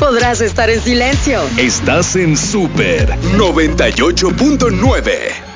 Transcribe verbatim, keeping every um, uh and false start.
podrás estar en silencio. Estás en Super noventa y ocho punto nueve.